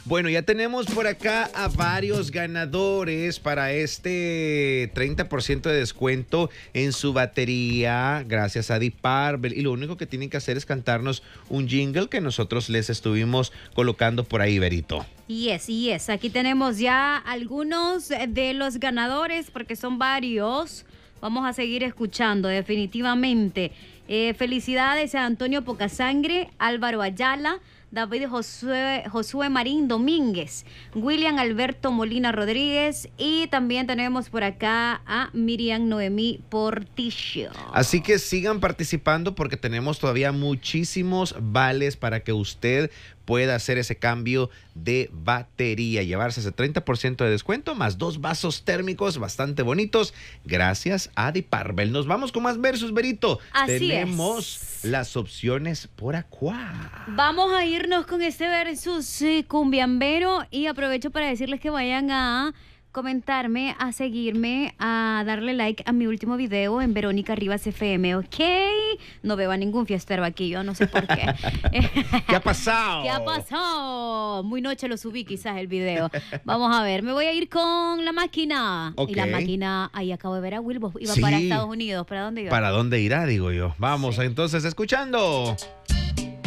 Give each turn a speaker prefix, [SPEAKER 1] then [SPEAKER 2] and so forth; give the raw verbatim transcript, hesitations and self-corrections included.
[SPEAKER 1] Bueno, ya tenemos por acá a varios ganadores para este treinta por ciento de descuento en su batería, gracias a Deep Purple. Y lo único que tienen que hacer es cantarnos un jingle que nosotros les estuvimos colocando por ahí, Berito.
[SPEAKER 2] Yes, yes. Aquí tenemos ya algunos de los ganadores, porque son varios. Vamos a seguir escuchando, definitivamente. Eh, felicidades a Antonio Pocasangre, Álvaro Ayala, David Josué, Josué Marín Domínguez, William Alberto Molina Rodríguez, y también tenemos por acá a Miriam Noemí Portillo.
[SPEAKER 1] Así que sigan participando porque tenemos todavía muchísimos vales para que usted pueda hacer ese cambio de batería, llevarse ese treinta por ciento de descuento más dos vasos térmicos bastante bonitos gracias a Deep Purple. Nos vamos con más versus, Berito.
[SPEAKER 2] Así
[SPEAKER 1] tenemos
[SPEAKER 2] es.
[SPEAKER 1] Las opciones por acá.
[SPEAKER 2] Vamos a irnos con este versus sí, cumbiambero, y aprovecho para decirles que vayan a comentarme, a seguirme, a darle like a mi último video en Verónica Rivas F M, ¿ok? No veo a ningún fiestero aquí, yo no sé por qué.
[SPEAKER 1] ¿Qué ha pasado?
[SPEAKER 2] ¿Qué ha pasado? Muy noche lo subí quizás el video. Vamos a ver, me voy a ir con la máquina.
[SPEAKER 1] Ok.
[SPEAKER 2] Y la máquina, ahí acabo de ver a Wilbo, iba
[SPEAKER 1] Sí.
[SPEAKER 2] para Estados Unidos, ¿para dónde iba?
[SPEAKER 1] ¿Para dónde irá, digo yo? Vamos
[SPEAKER 2] Sí.
[SPEAKER 1] entonces escuchando.